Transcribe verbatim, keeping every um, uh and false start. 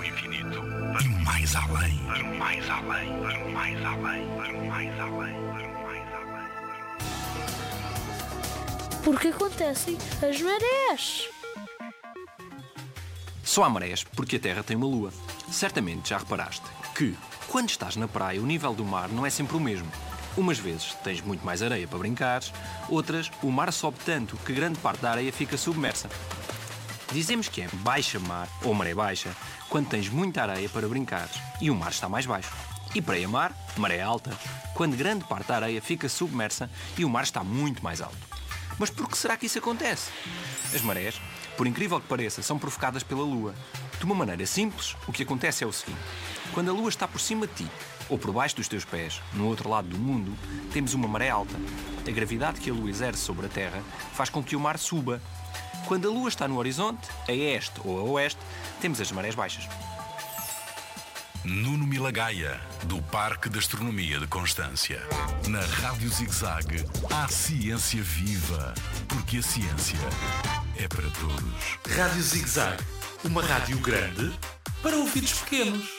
infinito, e mais além, para o mais além, para o mais além, para o mais além, para o mais além. Porque acontecem as marés. Só há marés porque a Terra tem uma lua. Certamente já reparaste que, quando estás na praia, o nível do mar não é sempre o mesmo. Umas vezes tens muito mais areia para brincares, outras o mar sobe tanto que grande parte da areia fica submersa. Dizemos que é baixa mar ou maré baixa quando tens muita areia para brincares e o mar está mais baixo. E praia-mar, maré alta, quando grande parte da areia fica submersa e o mar está muito mais alto. Mas por que será que isso acontece? As marés, por incrível que pareça, são provocadas pela Lua. De uma maneira simples, o que acontece é o seguinte: quando a Lua está por cima de ti ou por baixo dos teus pés, no outro lado do mundo, temos uma maré alta. A gravidade que a Lua exerce sobre a Terra faz com que o mar suba. Quando a Lua está no horizonte, a este ou a oeste, temos as marés baixas. Nuno Milagaya, do Parque de Astronomia de Constância. Na Rádio Zig-Zag, há ciência viva, porque a ciência é para todos. Rádio Zig-Zag, uma rádio grande para ouvidos pequenos.